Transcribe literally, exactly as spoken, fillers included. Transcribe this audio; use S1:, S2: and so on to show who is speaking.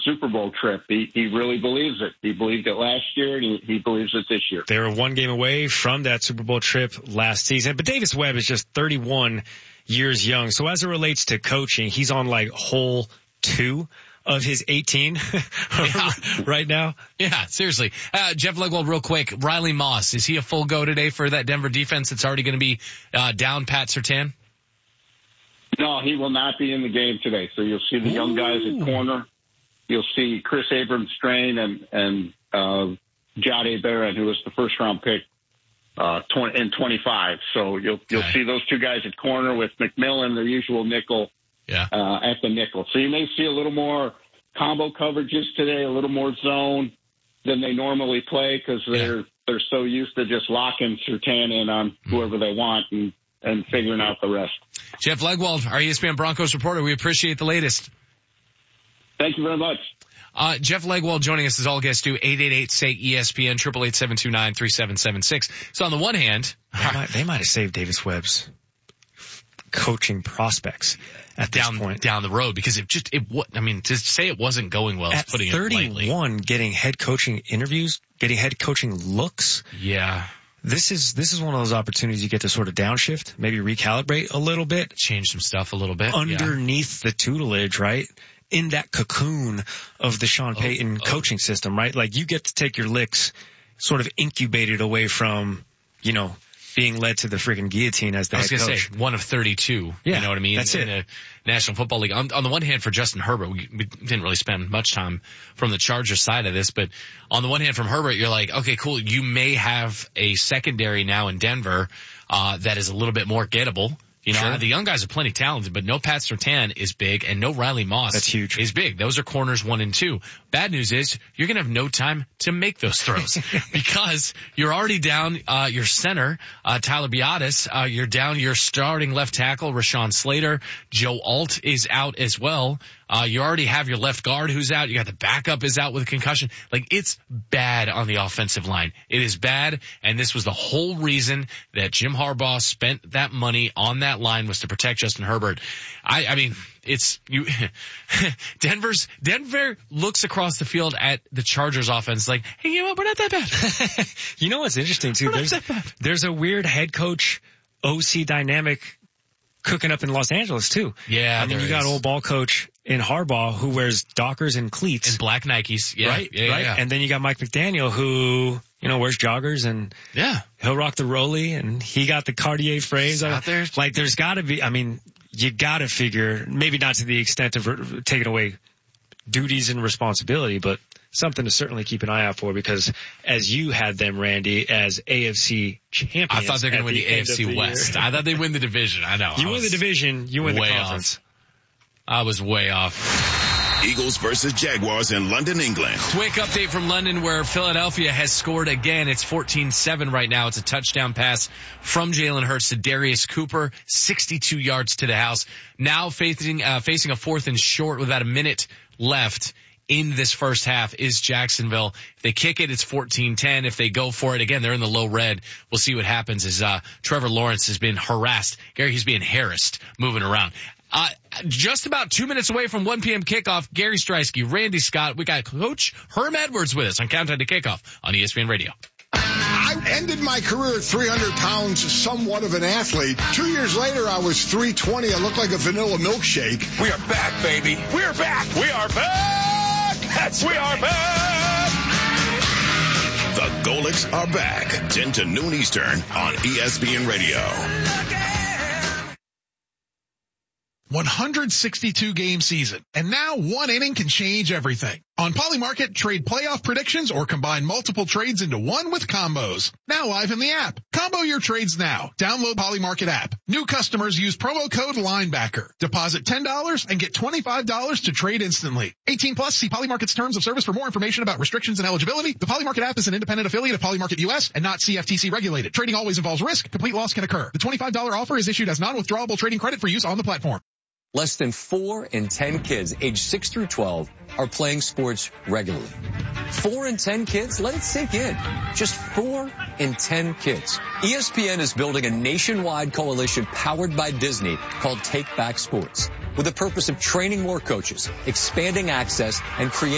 S1: Super Bowl trip. He, he really believes it. He believed it last year, and he, he believes it this year.
S2: They were one game away from that Super Bowl trip last season, but Davis Webb is just thirty-one years young. So as it relates to coaching, he's on like hole two of his eighteen
S3: yeah.
S2: right now.
S3: Yeah, seriously. Uh, Jeff Legwold, real quick. Riley Moss, is he a full go today for that Denver defense that's already going to be uh, down Pat Surtain?
S1: No, he will not be in the game today. So you'll see the Ooh. young guys at corner. You'll see Chris Abrams-Strain and, and uh, Jahdae Barron, who was the first-round pick uh, twenty, in twenty-five. So you'll you'll okay. see those two guys at corner with McMillan, their usual nickel,
S3: yeah.
S1: uh, at the nickel. So you may see a little more combo coverages today, a little more zone than they normally play because they're yeah. they're so used to just locking Surtain in on whoever they want and, and figuring out the rest.
S3: Jeff Legwold, our E S P N Broncos reporter, we appreciate the latest.
S1: Thank you very much.
S3: Uh, Jeff Legwold joining us as all guests do, eight eight eight, S A Y, E S P N, eight eight eight, seven two nine, three seven seven six. So on the one hand,
S2: they might, they might have saved Davis Webb's coaching prospects at
S3: down,
S2: this point.
S3: Down the road, because it just, it, I mean, to say it wasn't going well is putting it lightly.
S2: At thirty-one, getting head coaching interviews, getting head coaching looks.
S3: Yeah.
S2: This is, this is one of those opportunities you get to sort of downshift, maybe recalibrate a little bit.
S3: Change some stuff a little bit.
S2: Underneath
S3: yeah.
S2: the tutelage, right? In that cocoon of the Sean Payton oh, oh. coaching system, right? Like you get to take your licks sort of incubated away from, you know, being led to the freaking guillotine as the head coach.
S3: I was going to say, one of thirty-two.
S2: Yeah,
S3: you know what I mean?
S2: That's
S3: in
S2: it.
S3: the National Football League. On, on the one hand, for Justin Herbert, we, we didn't really spend much time from the Chargers side of this, but on the one hand from Herbert, you're like, okay, cool. You may have a secondary now in Denver, uh, that is a little bit more gettable. You know,
S2: sure.
S3: the young guys are plenty talented, but no Pat Surtain is big and no Riley Moss
S2: That's huge.
S3: is big. Those are corners one and two. Bad news is you're going to have no time to make those throws because you're already down, uh, your center, uh, Tyler Biadasz. Uh, you're down your starting left tackle, Rashawn Slater. Joe Alt is out as well. Uh, you already have your left guard who's out. You got the backup is out with a concussion. Like, it's bad on the offensive line. It is bad, and this was the whole reason that Jim Harbaugh spent that money on that line was to protect Justin Herbert. I, I mean, it's, you, Denver's, Denver looks across the field at the Chargers offense like, hey, you know what, we're not that bad.
S2: You know what's interesting too?
S3: We're
S2: there's,
S3: not that bad.
S2: There's a weird head coach O C dynamic cooking up in Los Angeles too.
S3: Yeah,
S2: I mean, you got
S3: is.
S2: old ball coach in Harbaugh who wears Dockers and cleats.
S3: And black Nikes. Yeah.
S2: Right?
S3: Yeah,
S2: right?
S3: Yeah.
S2: And then you got Mike McDaniel who, you know, wears joggers and
S3: yeah,
S2: he'll rock the Rolly and he got the Cartier frames
S3: out there.
S2: Like there's gotta be, I mean, you gotta figure, maybe not to the extent of taking away duties and responsibility, but something to certainly keep an eye out for because as you had them, Randy, as A F C champions.
S3: I thought they were going to win the, the A F C West.
S2: Year.
S3: I thought they'd win the division. I know.
S2: You
S3: I
S2: win the division, you win the conference.
S3: Off. I was way off.
S4: Eagles versus Jaguars in London, England.
S3: Quick update from London where Philadelphia has scored again. It's fourteen seven right now. It's a touchdown pass from Jalen Hurts to Darius Cooper, sixty-two yards to the house. Now facing, uh, facing a fourth and short with about a minute left in this first half is Jacksonville. If they kick it, it's fourteen ten. If they go for it, again, they're in the low red. We'll see what happens as, uh, Trevor Lawrence has been harassed. Gary, he's being harassed moving around. Uh, just about two minutes away from one p.m. kickoff, Gary Striesky, Randy Scott. We got Coach Herm Edwards with us on Countdown to Kickoff on E S P N Radio.
S5: I ended my career at three hundred pounds, somewhat of an athlete. Two years later, I was three twenty. I looked like a vanilla milkshake.
S6: We are back, baby. We are back. We are back. That's we are back.
S4: The Golics are back. ten to noon Eastern on E S P N Radio.
S7: one hundred sixty-two game season, and now one inning can change everything. On Polymarket, trade playoff predictions or combine multiple trades into one with combos. Now live in the app. Combo your trades now. Download Polymarket app. New customers use promo code Linebacker. Deposit ten dollars and get twenty-five dollars to trade instantly. eighteen plus, see Polymarket's terms of service for more information about restrictions and eligibility. The Polymarket app is an independent affiliate of Polymarket U S and not C F T C regulated. Trading always involves risk. Complete loss can occur. The twenty-five dollars offer is issued as non-withdrawable trading credit for use on the platform.
S8: Less than four in ten kids aged six through twelve are playing sports regularly. Four in ten kids? Let it sink in. Just four in ten kids. E S P N is building a nationwide coalition powered by Disney called Take Back Sports with the purpose of training more coaches, expanding access, and creating